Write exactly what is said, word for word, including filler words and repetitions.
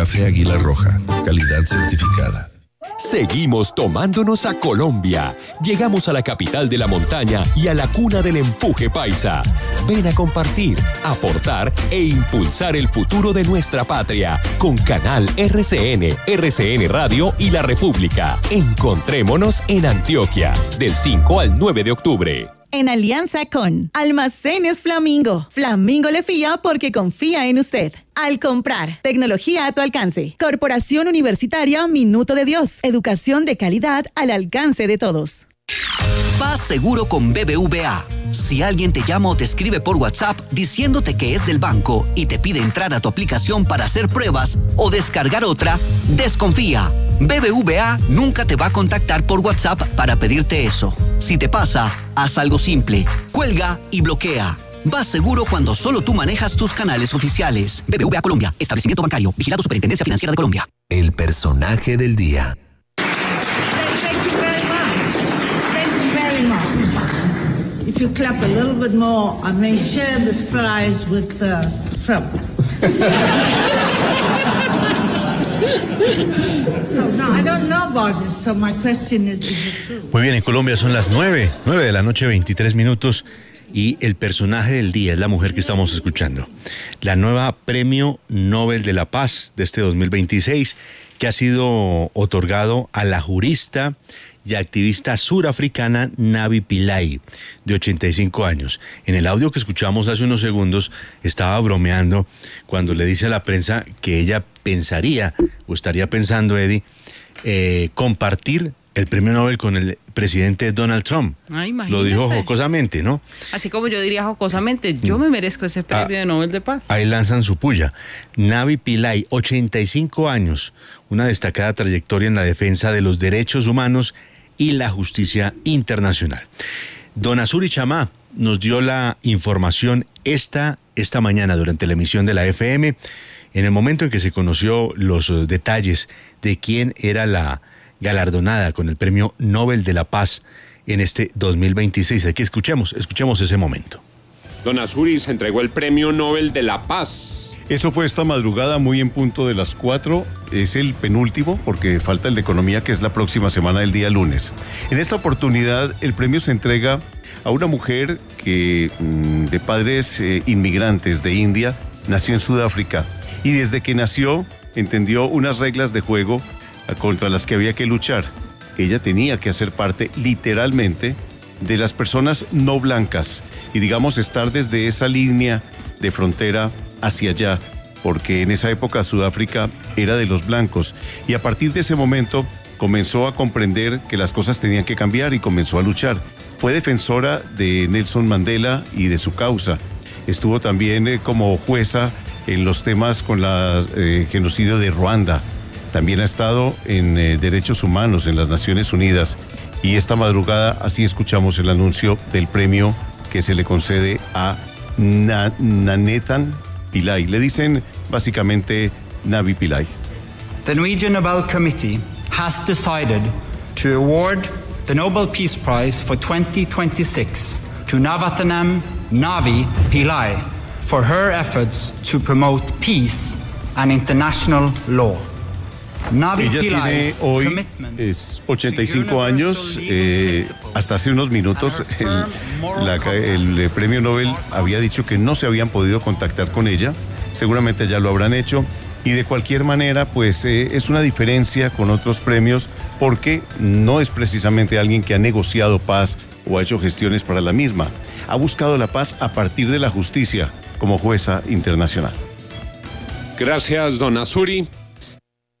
Café Águila Roja, calidad certificada. Seguimos tomándonos a Colombia. Llegamos a la capital de la montaña y a la cuna del empuje paisa. Ven a compartir, aportar e impulsar el futuro de nuestra patria con Canal R C N, R C N Radio y La República. Encontrémonos en Antioquia, del cinco al nueve de octubre. En alianza con Almacenes Flamingo. Flamingo le fía porque confía en usted. Al comprar, tecnología a tu alcance. Corporación Universitaria Minuto de Dios. Educación de calidad al alcance de todos. Paz seguro con B B V A. Si alguien te llama o te escribe por WhatsApp diciéndote que es del banco y te pide entrar a tu aplicación para hacer pruebas o descargar otra, desconfía. B B V A nunca te va a contactar por WhatsApp para pedirte eso. Si te pasa, haz algo simple. Cuelga y bloquea. Vas seguro cuando solo tú manejas tus canales oficiales. B B V A Colombia, establecimiento bancario, vigilado Superintendencia Financiera de Colombia. El personaje del día. If you clap a little bit more, I may share this prize with uh, Trump. So no, I don't know about this. So my question is, is it true? Muy bien, en Colombia son las nueve, nueve de la noche, veintitrés minutos. Y el personaje del día es la mujer que estamos escuchando. La nueva Premio Nobel de la Paz de este dos mil veintiséis, que ha sido otorgado a la jurista y activista surafricana Navi Pillay, de ochenta y cinco años. En el audio que escuchamos hace unos segundos, estaba bromeando cuando le dice a la prensa que ella pensaría, o estaría pensando, Eddie, eh, compartir el premio Nobel con el presidente Donald Trump. Ah, lo dijo jocosamente, ¿no? Así como yo diría jocosamente, yo me merezco ese premio ah, Nobel de Paz. Ahí lanzan su puya. Navi Pillay, ochenta y cinco años, una destacada trayectoria en la defensa de los derechos humanos y la justicia internacional. Don Azuri Chamá nos dio la información esta, esta mañana durante la emisión de la F M, en el momento en que se conoció los uh, detalles de quién era la galardonada con el Premio Nobel de la Paz en este dos mil veintiséis. Aquí escuchemos, escuchemos ese momento. Don Azuri, se entregó el Premio Nobel de la Paz. Eso fue esta madrugada, muy en punto de las cuatro. Es el penúltimo, porque falta el de Economía, que es la próxima semana, el día lunes. En esta oportunidad, el premio se entrega a una mujer que, de padres eh, inmigrantes de India, nació en Sudáfrica. Y desde que nació, entendió unas reglas de juego contra las que había que luchar. Ella tenía que hacer parte, literalmente, de las personas no blancas. Y, digamos, estar desde esa línea de frontera hacia allá, porque en esa época Sudáfrica era de los blancos, y a partir de ese momento comenzó a comprender que las cosas tenían que cambiar y comenzó a luchar. Fue defensora de Nelson Mandela y de su causa. Estuvo también eh, como jueza en los temas con el eh, genocidio de Ruanda. También ha estado en eh, derechos humanos en las Naciones Unidas, y esta madrugada así escuchamos el anuncio del premio que se le concede a Na- Nanetan Pillay. Le dicen básicamente Navi Pillay. The Norwegian Nobel Committee has decided to award the Nobel Peace Prize for twenty twenty-six to Navathanam Navi Pillay for her efforts to promote peace and international law. Navi Ella tiene hoy es ochenta y cinco años. Eh, hasta hace unos minutos el, la, el premio Nobel había dicho que no se habían podido contactar con ella. Seguramente ya lo habrán hecho. Y de cualquier manera, pues eh, es una diferencia con otros premios, porque no es precisamente alguien que ha negociado paz o ha hecho gestiones para la misma. Ha buscado la paz a partir de la justicia como jueza internacional. Gracias, don Azuri.